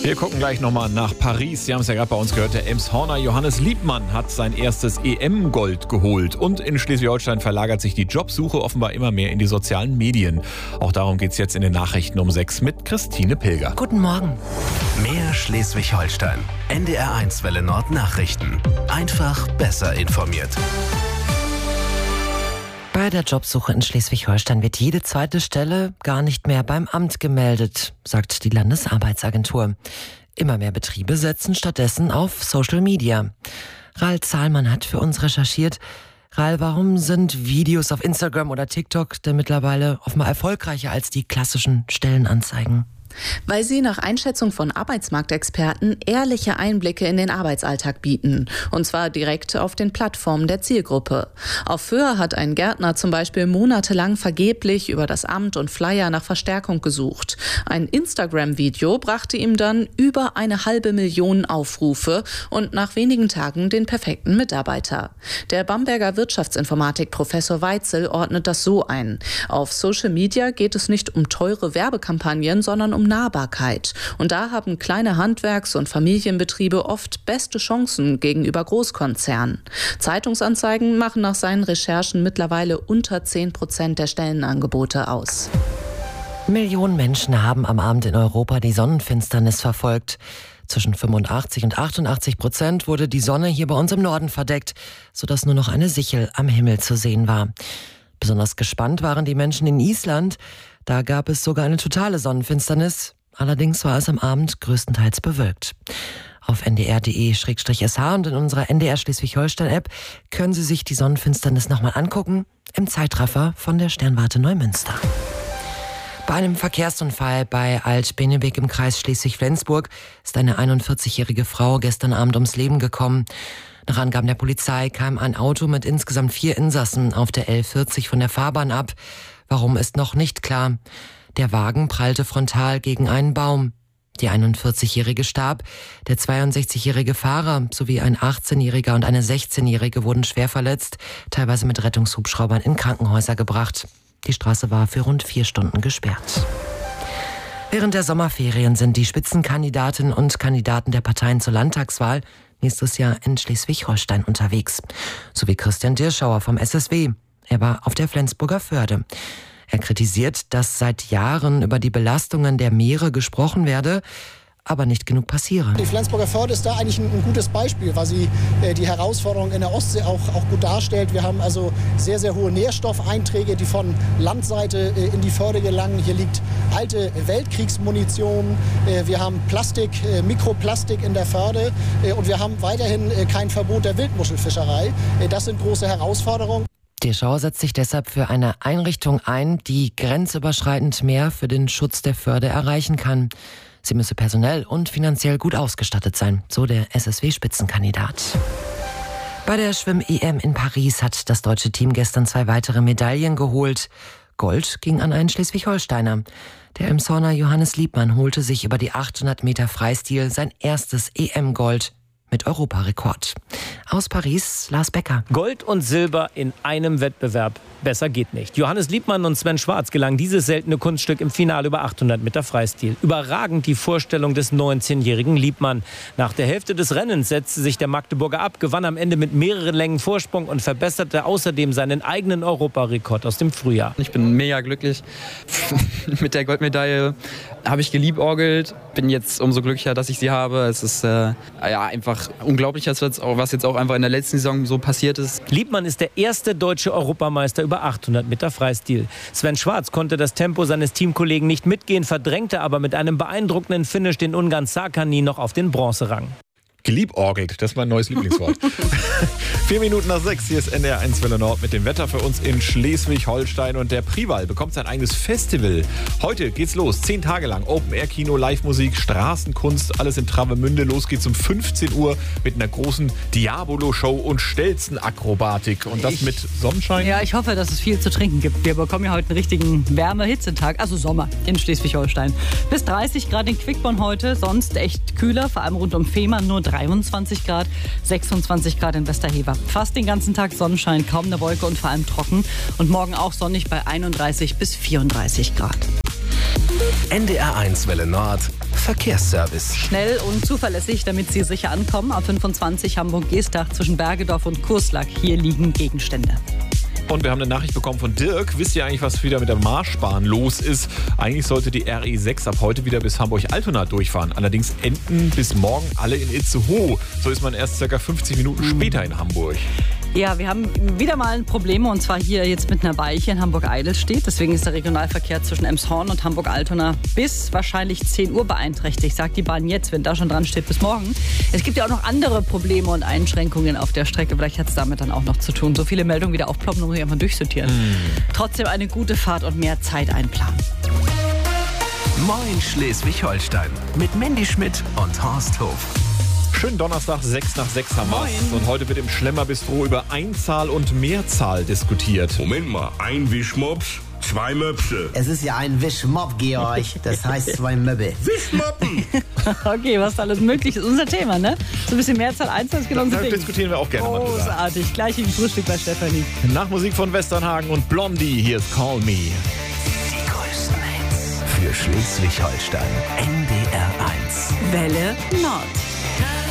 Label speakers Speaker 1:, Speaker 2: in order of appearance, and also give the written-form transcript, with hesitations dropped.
Speaker 1: Wir gucken gleich nochmal nach Paris. Sie haben es ja gerade bei uns gehört, der Emshorner Johannes Liebmann hat sein erstes EM-Gold geholt. Und in Schleswig-Holstein verlagert sich die Jobsuche offenbar immer mehr in die sozialen Medien. Auch darum geht es jetzt in den Nachrichten um 6 mit Christine Pilger.
Speaker 2: Guten Morgen.
Speaker 3: Mehr Schleswig-Holstein. NDR1 Welle Nord Nachrichten. Einfach besser informiert.
Speaker 2: Bei der Jobsuche in Schleswig-Holstein wird jede zweite Stelle gar nicht mehr beim Amt gemeldet, sagt die Landesarbeitsagentur. Immer mehr Betriebe setzen stattdessen auf Social Media. Ral Zahlmann hat für uns recherchiert. Ral, warum sind Videos auf Instagram oder TikTok denn mittlerweile offenbar erfolgreicher als die klassischen Stellenanzeigen?
Speaker 4: Weil sie nach Einschätzung von Arbeitsmarktexperten ehrliche Einblicke in den Arbeitsalltag bieten. Und zwar direkt auf den Plattformen der Zielgruppe. Auf Föhr hat ein Gärtner zum Beispiel monatelang vergeblich über das Amt und Flyer nach Verstärkung gesucht. Ein Instagram-Video brachte ihm dann über 500.000 Aufrufe und nach wenigen Tagen den perfekten Mitarbeiter. Der Bamberger Wirtschaftsinformatik-Professor Weitzel ordnet das so ein. Auf Social Media geht es nicht um teure Werbekampagnen, sondern um Nahbarkeit. Und da haben kleine Handwerks- und Familienbetriebe oft beste Chancen gegenüber Großkonzernen. Zeitungsanzeigen machen nach seinen Recherchen mittlerweile unter 10% der Stellenangebote aus.
Speaker 2: Millionen Menschen haben am Abend in Europa die Sonnenfinsternis verfolgt. Zwischen 85% und 88% wurde die Sonne hier bei uns im Norden verdeckt, sodass nur noch eine Sichel am Himmel zu sehen war. Besonders gespannt waren die Menschen in Island. Da gab es sogar eine totale Sonnenfinsternis. Allerdings war es am Abend größtenteils bewölkt. Auf ndr.de/sh und in unserer NDR Schleswig-Holstein-App können Sie sich die Sonnenfinsternis nochmal angucken, im Zeitraffer von der Sternwarte Neumünster. Bei einem Verkehrsunfall bei Alt-Benebek im Kreis Schleswig-Flensburg ist eine 41-jährige Frau gestern Abend ums Leben gekommen. Nach Angaben der Polizei kam ein Auto mit insgesamt 4 Insassen auf der L40 von der Fahrbahn ab. Warum ist noch nicht klar. Der Wagen prallte frontal gegen einen Baum. Die 41-Jährige starb, der 62-jährige Fahrer sowie ein 18-Jähriger und eine 16-Jährige wurden schwer verletzt, teilweise mit Rettungshubschraubern in Krankenhäuser gebracht. Die Straße war für rund 4 Stunden gesperrt. Während der Sommerferien sind die Spitzenkandidatinnen und Kandidaten der Parteien zur Landtagswahl nächstes Jahr in Schleswig-Holstein unterwegs. Sowie Christian Dirschauer vom SSW. Er war auf der Flensburger Förde. Er kritisiert, dass seit Jahren über die Belastungen der Meere gesprochen werde, aber nicht genug passiere.
Speaker 5: Die Flensburger Förde ist da eigentlich ein gutes Beispiel, weil sie die Herausforderungen in der Ostsee auch gut darstellt. Wir haben also sehr, sehr hohe Nährstoffeinträge, die von Landseite in die Förde gelangen. Hier liegt alte Weltkriegsmunition. Wir haben Plastik, Mikroplastik in der Förde. Und wir haben weiterhin kein Verbot der Wildmuschelfischerei. Das sind große Herausforderungen.
Speaker 2: Dirschauer setzt sich deshalb für eine Einrichtung ein, die grenzüberschreitend mehr für den Schutz der Förde erreichen kann. Sie müsse personell und finanziell gut ausgestattet sein, so der SSW-Spitzenkandidat. Bei der Schwimm-EM in Paris hat das deutsche Team gestern 2 weitere Medaillen geholt. Gold ging an einen Schleswig-Holsteiner. Der Emshorner Johannes Liebmann holte sich über die 800 Meter Freistil sein erstes EM-Gold mit Europarekord. Aus Paris, Lars Becker.
Speaker 6: Gold und Silber in einem Wettbewerb. Besser geht nicht. Johannes Liebmann und Sven Schwarz gelang dieses seltene Kunststück im Finale über 800 Meter Freistil. Überragend die Vorstellung des 19-jährigen Liebmann. Nach der Hälfte des Rennens setzte sich der Magdeburger ab, gewann am Ende mit mehreren Längen Vorsprung und verbesserte außerdem seinen eigenen Europarekord aus dem Frühjahr.
Speaker 7: Ich bin mega glücklich. Mit der Goldmedaille habe ich geliebäugelt. Bin jetzt umso glücklicher, dass ich sie habe. Es ist einfach unglaublich, was jetzt auch einfach in der letzten Saison so passiert ist.
Speaker 6: Liebmann ist der erste deutsche Europameister über 800 Meter Freistil. Sven Schwarz konnte das Tempo seines Teamkollegen nicht mitgehen, verdrängte aber mit einem beeindruckenden Finish den Ungarn Sarkany noch auf den Bronzerang.
Speaker 1: Geliebäugelt, das ist mein neues Lieblingswort. 4 Minuten nach 6, hier ist NDR1 Welle Nord mit dem Wetter für uns in Schleswig-Holstein. Und der Prival bekommt sein eigenes Festival. Heute geht's los, 10 Tage lang. Open-Air-Kino, Live-Musik, Straßenkunst, alles in Travemünde. Los geht's um 15 Uhr mit einer großen Diabolo-Show und Stelzen-Akrobatik. Und das mit Sonnenschein?
Speaker 8: Ja, ich hoffe, dass es viel zu trinken gibt. Wir bekommen ja heute einen richtigen Wärme-Hitzetag, also Sommer in Schleswig-Holstein. Bis 30 Grad in Quickborn heute, sonst echt kühler, vor allem rund um Fehmarn nur 23 Grad, 26 Grad in Westerhever. Fast den ganzen Tag Sonnenschein, kaum eine Wolke und vor allem trocken. Und morgen auch sonnig bei 31 bis 34 Grad.
Speaker 3: NDR1 Welle Nord. Verkehrsservice.
Speaker 8: Schnell und zuverlässig, damit Sie sicher ankommen. A25 Hamburg-Geestach zwischen Bergedorf und Kurslack. Hier liegen Gegenstände.
Speaker 1: Und wir haben eine Nachricht bekommen von Dirk. Wisst ihr eigentlich, was wieder mit der Marschbahn los ist? Eigentlich sollte die RE6 ab heute wieder bis Hamburg-Altona durchfahren. Allerdings enden bis morgen alle in Itzehoe. So ist man erst ca. 50 Minuten später in Hamburg.
Speaker 8: Ja, wir haben wieder mal ein Problem, und zwar hier jetzt mit einer Weiche in Hamburg-Eidelstedt. Deswegen ist der Regionalverkehr zwischen Elmshorn und Hamburg-Altona bis wahrscheinlich 10 Uhr beeinträchtigt, sagt die Bahn jetzt, wenn da schon dran steht, bis morgen. Es gibt ja auch noch andere Probleme und Einschränkungen auf der Strecke. Vielleicht hat es damit dann auch noch zu tun. So viele Meldungen wieder aufploppen, muss ich einfach durchsortieren. Trotzdem eine gute Fahrt und mehr Zeit einplanen.
Speaker 3: Moin Schleswig-Holstein mit Mandy Schmidt und Horst Hof.
Speaker 1: Schönen Donnerstag, 6 nach 6 haben wir's. Und heute wird im Schlemmerbistro über Einzahl und Mehrzahl diskutiert.
Speaker 9: Moment mal, ein Wischmops, 2 Möpse.
Speaker 10: Es ist ja ein Wischmopp, Georg. Das heißt 2 Möbel.
Speaker 9: Wischmoppen!
Speaker 8: Okay, was da alles möglich ist, unser Thema, ne? So ein bisschen Mehrzahl, Einzahl ist genau
Speaker 1: Da
Speaker 8: unser Ding.
Speaker 1: diskutieren wir auch gerne mal drüber.
Speaker 8: Großartig, gleich im Frühstück bei Stefanie.
Speaker 1: Nach Musik von Westernhagen und Blondie, hier ist Call Me.
Speaker 3: Die größten Hits für Schleswig-Holstein. NDR1.
Speaker 8: Welle Nord.